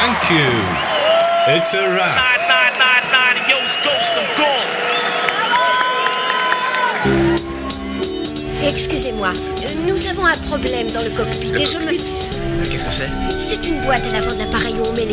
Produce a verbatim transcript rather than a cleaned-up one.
Thank you. It's a wrap. Nine, nine, nine, nine, yo's ghost, I'm gone. Excusez-moi, euh, nous avons un problème dans le cockpit Le et je me... cockpit Qu'est-ce que c'est? C'est une boîte à l'avant de l'appareil où on met les